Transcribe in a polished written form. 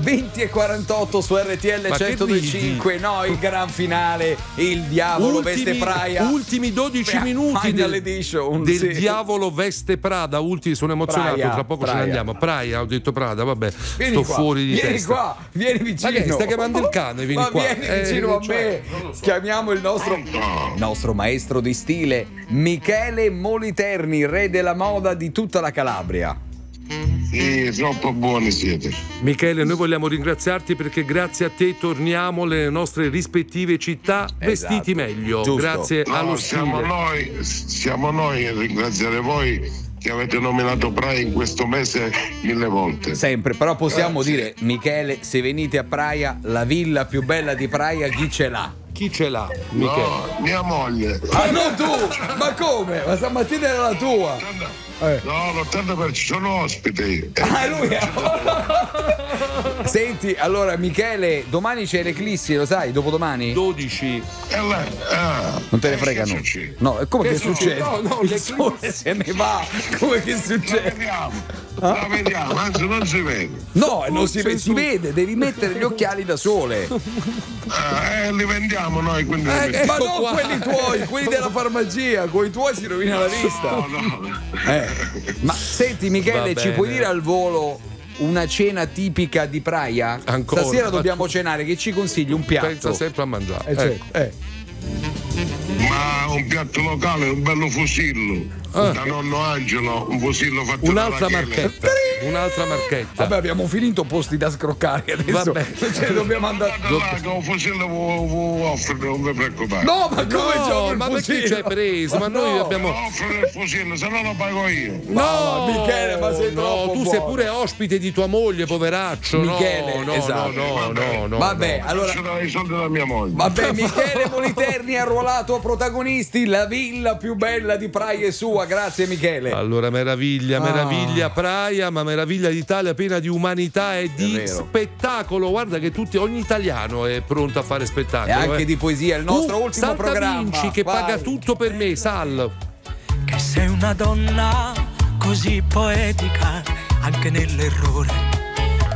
20:48 su RTL 102.5. No, il gran finale, il diavolo veste Praia. Ultimi 12 minuti del diavolo veste Prada. Sono emozionato, Praia, tra poco Praia. ce ne andiamo. Praia, ho detto Prada, vabbè. Vieni qua, fuori di vieni testa. qua, vieni vicino. Ma che stai chiamando il cane? Vieni Ma qua. vieni vicino a me. Chiamiamo il nostro maestro di stile, Michele Moliterni, re della moda di tutta la Calabria. Sì, troppo buoni siete. Michele, noi vogliamo ringraziarti perché grazie a te torniamo alle nostre rispettive città vestiti meglio. Giusto. Grazie allo siamo noi a ringraziare voi che avete nominato Praia in questo mese 1000 volte. Sempre, però possiamo dire, Michele, se venite a Praia, la villa più bella di Praia, chi ce l'ha? Chi ce l'ha? Michele. No, mia moglie. Ah, non tu! Ma come? Ma stamattina era la tua! No, l'80% sono ospite. Ah, lui è... Senti, allora Michele, domani c'è l'eclissi, lo sai, dopodomani? 12. Non te ne frega nulla. No, come che succede? No, il sole se ne va. Come che succede? La vediamo, anzi non si vede. No, non si vede, devi mettere gli occhiali da sole. Li vendiamo noi, quindi ma non quelli tuoi, quelli della farmacia, con i tuoi si rovina la vista. No. Ma senti Michele, ci puoi dire al volo una cena tipica di Praia? Ancora? Stasera dobbiamo cenare, che ci consigli un piatto? Pensa sempre a mangiare. Ma un piatto locale, un bello fusillo da nonno Angelo, un fusillo fatto Un'altra dalla marchetta. Un'altra marchetta. Vabbè, abbiamo finito posti da scroccare adesso. Vabbè. Cioè, dobbiamo andare. Guardate là che un fusillo vi offre, non vi preoccupate. No, ma come c'è il ma perché fusillo? ci hai preso? Ma noi abbiamo. Offre il fusillo, se no lo pago io. No, Michele, ma sei troppo tu buono. sei pure ospite di tua moglie, poveraccio. Michele, no, esatto. no. Vabbè, allora. Faccio i soldi della mia moglie. Vabbè, Michele Moliterni ha arruolato a protagonisti la villa più bella di Praia è sua. Grazie Michele. Allora, meraviglia Praia, ma meraviglia d'Italia piena di umanità e di spettacolo. Guarda che ogni italiano è pronto a fare spettacolo. E anche di poesia, il nostro ultimo programma. Vinci che paga tutto per me, Sal. Che sei una donna così poetica, anche nell'errore